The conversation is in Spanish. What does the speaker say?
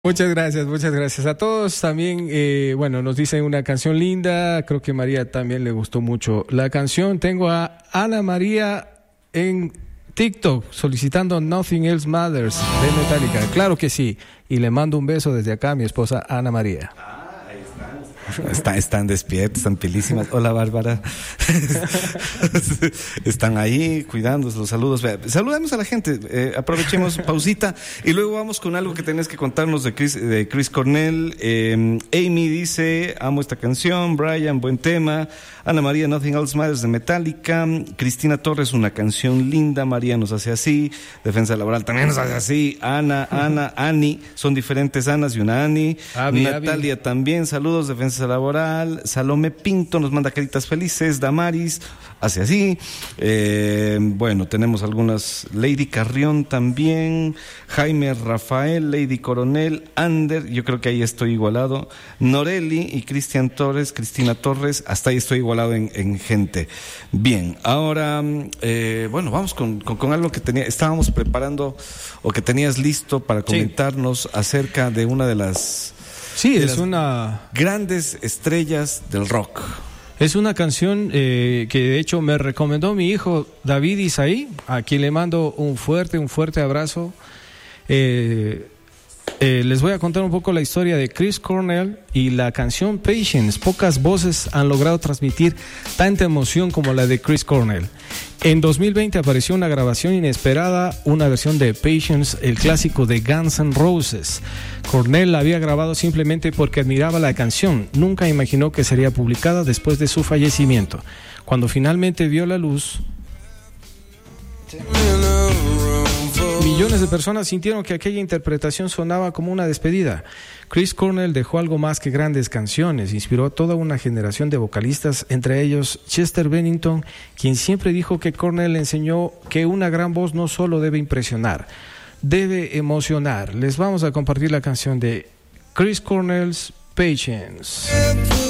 Muchas gracias a todos. También, nos dicen una canción linda. Creo que María también le gustó mucho la canción. Tengo a Ana María en TikTok solicitando Nothing Else Matters de Metallica. Claro que sí. Y le mando un beso desde acá a mi esposa Ana María. Están despiertas, están pilísimas. Hola, Bárbara. Están ahí cuidándonos, los saludos. Saludemos a la gente, aprovechemos pausita y luego vamos con algo que tenés que contarnos de Chris Cornell. Amy dice, amo esta canción. Brian, buen tema. Ana María, Nothing Else Matters de Metallica. Cristina Torres, una canción linda. María nos hace así. Defensa Laboral también nos hace así. Ani, son diferentes Anas y una Ani. Natalia también, saludos. Defensa Laboral. Salomé Pinto nos manda caritas felices. Damaris hace así. Tenemos algunas. Lady Carrión también. Jaime Rafael, Lady Coronel, Ander, yo creo que ahí estoy igualado. Noreli y Cristina Torres, hasta ahí estoy igualado en gente. Bien, ahora vamos con algo que estábamos preparando o que tenías listo para comentarnos acerca de una de las grandes estrellas del rock. Es una canción que de hecho me recomendó mi hijo David Isaí, a quien le mando un fuerte abrazo. Les voy a contar un poco la historia de Chris Cornell y la canción Patience. Pocas voces han logrado transmitir tanta emoción como la de Chris Cornell. En 2020 apareció una grabación inesperada, una versión de Patience, el clásico de Guns N' Roses. Cornell la había grabado simplemente porque admiraba la canción. Nunca imaginó que sería publicada después de su fallecimiento. Cuando finalmente vio la luz, millones de personas sintieron que aquella interpretación sonaba como una despedida. Chris Cornell dejó algo más que grandes canciones, inspiró a toda una generación de vocalistas, entre ellos Chester Bennington, quien siempre dijo que Cornell le enseñó que una gran voz no solo debe impresionar, debe emocionar. Les vamos a compartir la canción de Chris Cornell's Patience.